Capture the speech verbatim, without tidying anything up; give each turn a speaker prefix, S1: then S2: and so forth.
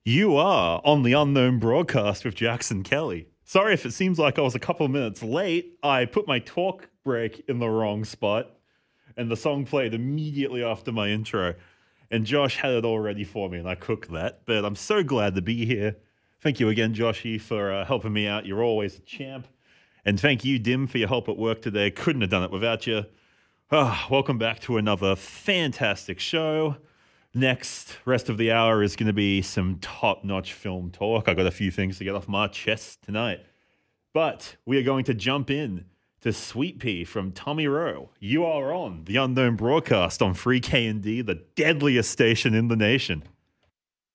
S1: You are on the Unknown Broadcast with Jackson Kelly. Sorry if it seems like I was a couple of minutes late. I put my talk break in the wrong spot, and the song played immediately after my intro. And Josh had it all ready for me, and I cooked that. But I'm so glad to be here. Thank you again, Joshy, for uh, helping me out. You're always a champ. And thank you, Dim, for your help at work today. Couldn't have done it without you. Oh, welcome back to another fantastic show. Next, rest of the hour is going to be some top-notch film talk. I got a few things to get off my chest tonight. But we are going to jump in to Sweet Pea from Tommy Rowe. You are on the Unknown Broadcast on Free K and D, the deadliest station in the nation.